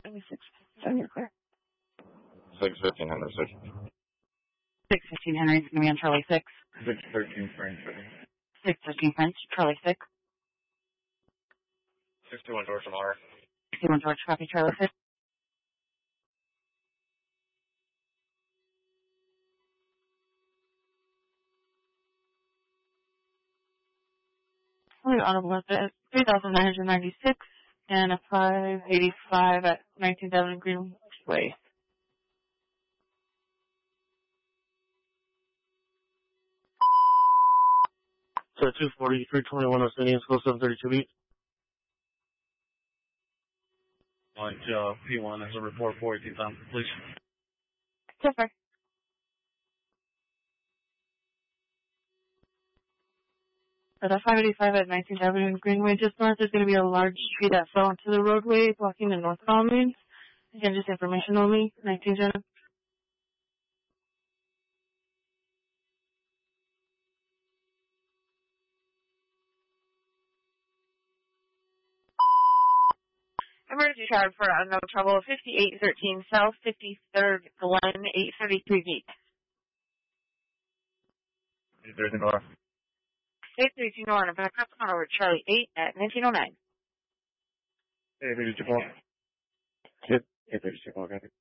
6:15 you're clear. 6:15 Henry 6. 6:15 Henry's going to be on Charlie 6. 6:13 French. 6:13 French, Charlie 6. 61 George Lamar. 61 George, copy Charlie 6. Audible at 3,996 and a 585 at 19th Avenue Greenway. So 240, 321 West Indian School, 732 beat. Like, P1 has a report for 18,000, please. So far. At a 585 at 19th Avenue Greenway, just north, there's going to be a large tree that fell into the roadway, blocking the northbound lanes. Again, just information only. 19 Jenna. Emergency charge for unknown trouble, 5813 South 53rd Glen, 833 feet. 8:13 Nora. 832 Nora, back up on over Charlie 8 at 1909. 8:32 Paul. 8:32 Paul, copy.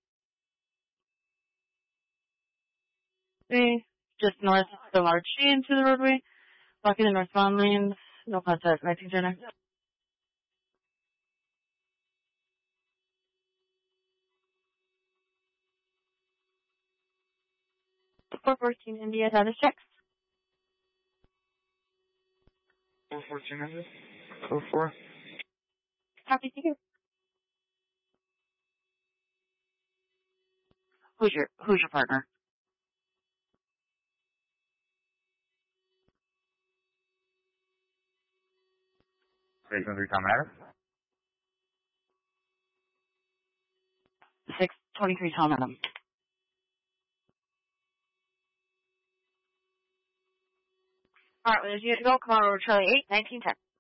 Just north, the large tree into the roadway, blocking the northbound lanes. No contact, 19 Jenna. 414 India, status checks. 414 is it? 44. Copy to you. Who's your partner? Station 3 Tom Adams. 623 Tom Adams. Alright, well, there's you to go. Come on over Charlie 8, 1910.